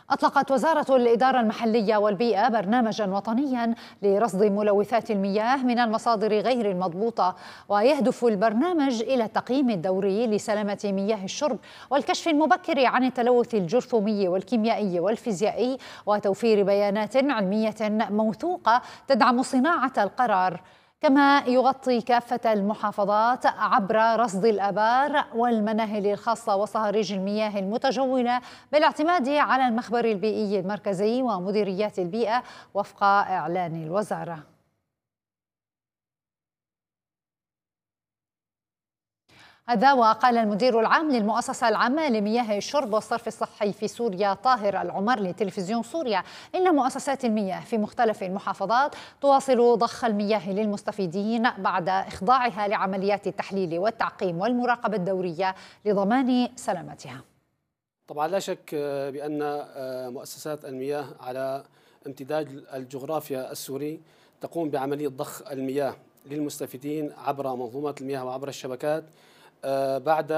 أطلقت وزارة الإدارة المحلية والبيئة برنامجا وطنيا لرصد ملوثات المياه من المصادر غير المضبوطة، ويهدف البرنامج إلى التقييم الدوري لسلامة مياه الشرب والكشف المبكر عن التلوث الجرثومي والكيميائي والفيزيائي، وتوفير بيانات علمية موثوقة تدعم صناعة القرار. كما يغطي كافة المحافظات عبر رصد الآبار والمناهل الخاصة وصهاريج المياه المتجولة بالاعتماد على المخبر البيئي المركزي ومديريات البيئة وفق إعلان الوزارة. هذا وقال المدير العام للمؤسسة العامة لمياه الشرب والصرف الصحي في سوريا طاهر العمر لتلفزيون سوريا إن مؤسسات المياه في مختلف المحافظات تواصل ضخ المياه للمستفيدين بعد إخضاعها لعمليات التحليل والتعقيم والمراقبة الدورية لضمان سلامتها. طبعا لا شك بأن مؤسسات المياه على امتداد الجغرافيا السوري تقوم بعملية ضخ المياه للمستفيدين عبر منظومات المياه وعبر الشبكات بعد